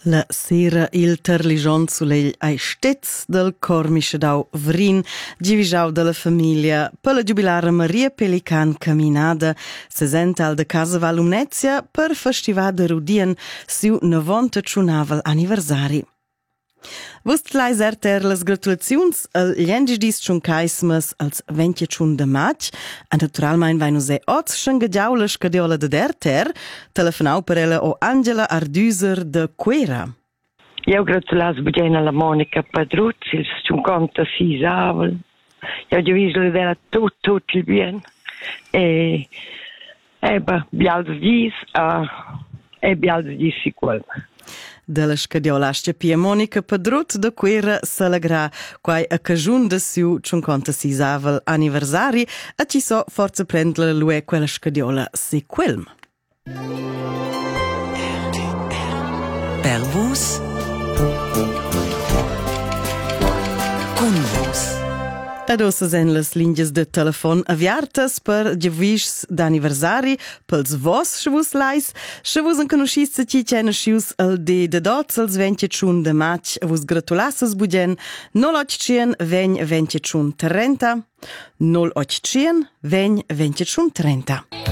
La sera il terligion sulegl ai stets del cor mischedau Vrin, givischau della famiglia per la giubilara Maria Pelican Caminada, se senta al de Casa Valumnezia per festival de Rudien siu 90 anniversari. Vust lais las gratulaziuns al glengisdis ciuncaismas als 21 de maig, a naturalmein vai nus oz schengadiau la scadiola de derter, telefonau per ella o Angela Ardüser de Quera. Io gratulas bugen alla Monica Padruzzi, il 56 avel. Io già visto l'idea tutto il bien. E bials dis e bials dis sicul. De la scadiolastia Pia Monica Padrut de Quera s'alegra quai a cajun de siu 56 avel anniversari a ci so forza prendere lue quella scadiola si quelm. Per vos con vos. Adossa sen las linjas de telefon aviartas per giavischs d'anniversari pels vos schvus lais, schvus en conoscissa ci cena schius al de dots als 21 de maig a vos gratulassas bugen 081 20 21 30 081 20 21 30.